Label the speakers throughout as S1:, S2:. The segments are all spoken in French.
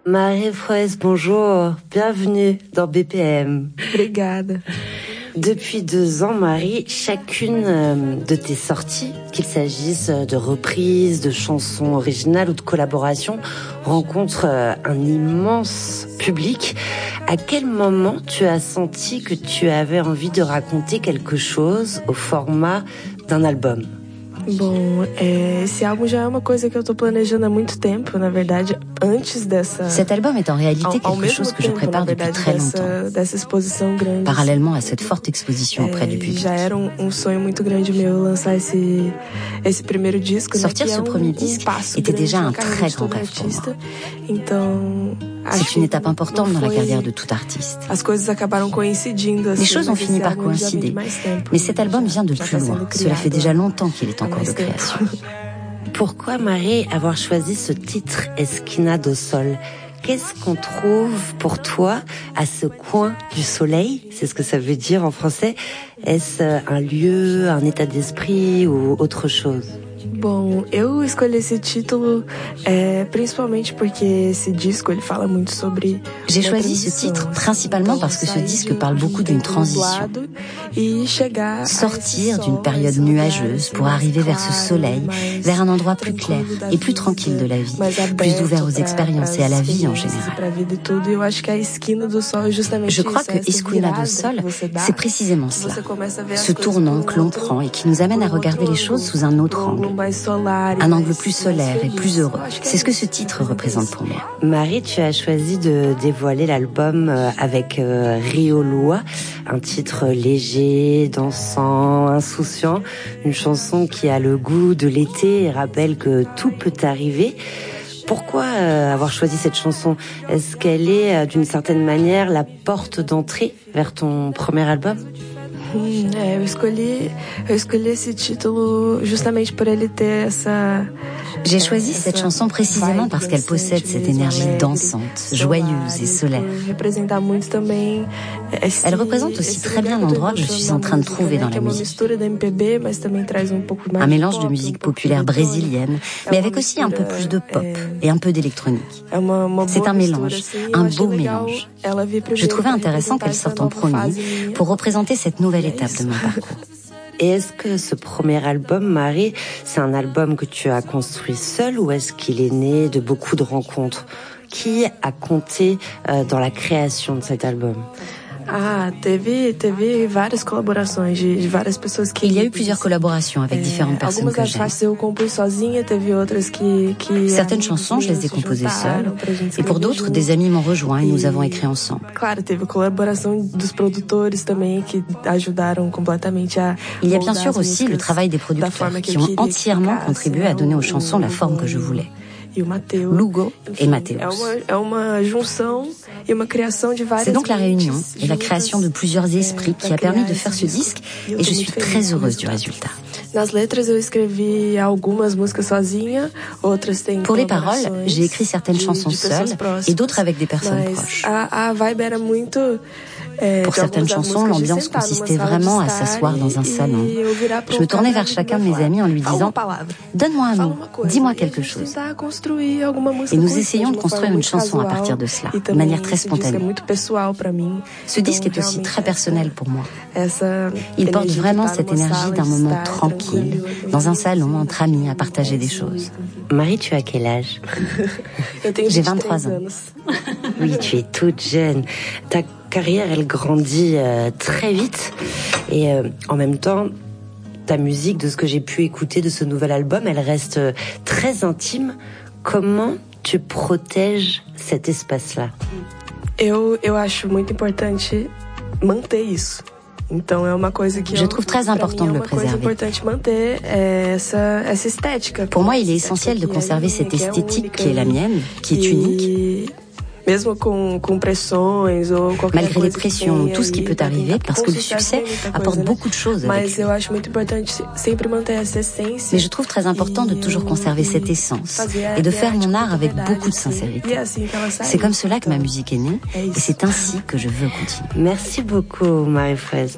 S1: Marie-Fraise, bonjour. Bienvenue dans BPM.
S2: Obrigada.
S1: Depuis 2 ans, Marie, chacune de tes sorties, qu'il s'agisse de reprises, de chansons originales ou de collaborations, rencontre un immense public. À quel moment tu as senti que tu avais envie de raconter quelque chose au format d'un album ?
S2: Bom, esse álbum já é uma coisa que eu tô planejando há muito tempo, na verdade, antes dessa...
S3: Cet album est en réalité quelque chose que je prépare depuis très longtemps,
S2: dessa exposição grande.
S3: Parallèlement à cette forte exposition auprès du public.
S2: Já era sonho muito grande meu lançar esse primeiro disco.
S3: Sortir ce premier disque était déjà un très grand rêve pour moi.
S2: Então,
S3: c'est une étape importante dans la carrière de tout artiste.
S2: As coisas acabaram coincidindo.
S3: Les choses ont fini par coïncider, mais cet album vient de plus loin. Cela fait déjà longtemps qu'il est en cours de création.
S1: Pourquoi, Marie, avoir choisi ce titre Esquina do Sol ? Qu'est-ce qu'on trouve pour toi à ce coin du soleil ? C'est ce que ça veut dire en français. Est-ce un lieu, un état d'esprit ou autre chose ?
S2: Bom, eu escolhi esse título principalmente porque esse disco ele fala muito sobre.
S3: J'ai choisi ce titre principalement parce que ce disque parle beaucoup d'une transition. Sortir d'une période nuageuse pour arriver vers ce soleil, vers un endroit plus clair et plus tranquille de la vie, plus ouvert aux expériences et à la vie en général. Je crois que Esquina do Sol, c'est précisément cela. Ce tournant que l'on prend et qui nous amène à regarder les choses sous un autre angle. Un angle plus solaire et plus heureux. C'est ce que ce titre représente pour moi.
S1: Marie, tu as choisi de dévoiler l'album avec Rio Lua, un titre léger, dansant, insouciant, une chanson qui a le goût de l'été et rappelle que tout peut arriver. Pourquoi avoir choisi cette chanson ? Est-ce qu'elle est d'une certaine manière la porte d'entrée vers ton premier album ?
S2: Eu escolhi esse título justamente por ele ter essa...
S3: J'ai choisi cette chanson précisément parce qu'elle possède cette énergie dansante, joyeuse et solaire. Elle représente aussi très bien l'endroit que je suis en train de trouver dans la musique. Un mélange de musique populaire brésilienne, mais avec aussi un peu plus de pop et un peu d'électronique. C'est un mélange, un beau mélange. Je trouvais intéressant qu'elle sorte en premier pour représenter cette nouvelle étape de mon parcours.
S1: Et est-ce que ce premier album, Marie, c'est un album que tu as construit seul ou est-ce qu'il est né de beaucoup de rencontres ? Qui a compté dans la création de cet album ?
S2: Teve várias collaborações de várias pessoas que...
S3: Il y a eu plusieurs collaborations avec différentes personnes que j'aime. Certaines chansons, je les ai composées seule, et pour d'autres, des amis m'ont rejoint et nous avons écrit ensemble. Il y a bien sûr aussi le travail des producteurs qui ont entièrement contribué à donner aux chansons la forme que je voulais. Lugo et Mateus. C'est donc la réunion et la création de plusieurs esprits qui a permis de faire ce disque et je suis très heureuse du résultat. Pour les paroles, j'ai écrit certaines chansons seules et d'autres avec des personnes proches. Pour certaines chansons, l'ambiance consistait vraiment à s'asseoir dans un salon. Je me tournais vers chacun de mes amis en lui disant « Donne-moi un mot, dis-moi quelque chose ». Et nous essayons de construire une chanson à partir de cela, de manière très spontanée. Ce disque est aussi très personnel pour moi. Il porte vraiment cette énergie d'un moment tranquille, dans un salon, entre amis, à partager des choses.
S1: Marie, tu as quel âge ?
S3: J'ai 23 ans.
S1: Oui, tu es toute jeune. Ta carrière, elle grandit très vite et en même temps, ta musique, de ce que j'ai pu écouter de ce nouvel album, elle reste très intime. Comment tu protèges cet espace-là ?
S2: Eu acho muito importante manter isso.
S3: Je trouve très important de le préserver. Pour moi, il est essentiel de conserver cette esthétique qui est la mienne, qui est unique. Malgré les pressions, tout ce qui peut arriver, parce que le succès apporte beaucoup de choses avec lui. Mais je trouve très important de toujours conserver cette essence et de faire mon art avec beaucoup de sincérité. C'est comme cela que ma musique est née et c'est ainsi que je veux continuer.
S1: Merci beaucoup, Marie-Fraise.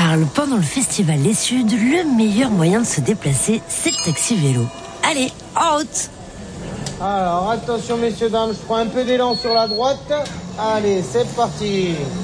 S4: Arles, pendant le festival Les Suds, le meilleur moyen de se déplacer, c'est le taxi vélo. Allez, en route!
S5: Alors, attention messieurs, dames, je prends un peu d'élan sur la droite. Allez, c'est parti.